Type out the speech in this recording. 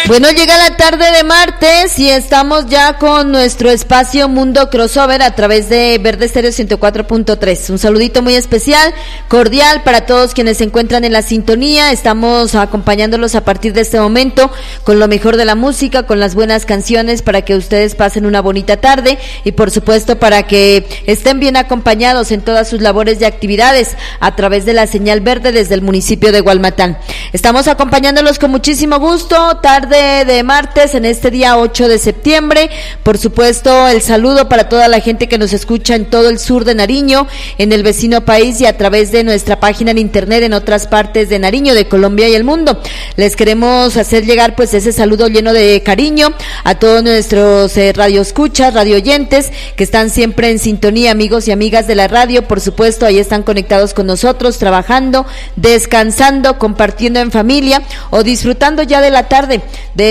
Bueno, llega la tarde de martes y estamos ya con nuestro espacio Mundo Crossover a través de Verde Estéreo 104.3. Un saludito muy especial, cordial para todos quienes se encuentran en la sintonía. Estamos acompañándolos a partir de este momento con lo mejor de la música, con las buenas canciones para que ustedes pasen una bonita tarde y por supuesto para que estén bien acompañados en todas sus labores y actividades a través de la señal verde desde el municipio de Hualmatán. Estamos acompañándolos con muchísimo gusto, tarde de martes en este día 8 de septiembre. Por supuesto, el saludo para toda la gente que nos escucha en todo el sur de Nariño, en el vecino país y a través de nuestra página en internet en otras partes de Nariño, de Colombia y el mundo. Les queremos hacer llegar pues ese saludo lleno de cariño a todos nuestros radioescuchas, radioyentes que están siempre en sintonía, amigos y amigas de la radio. Por supuesto, ahí están conectados con nosotros, trabajando, descansando, compartiendo en familia o disfrutando ya de la tarde